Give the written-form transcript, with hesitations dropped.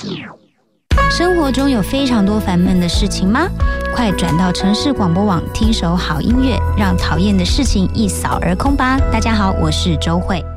生活中有非常多烦闷的事情吗？快转到城市广播网，听首好音乐，让讨厌的事情一扫而空吧。大家好，我是周慧。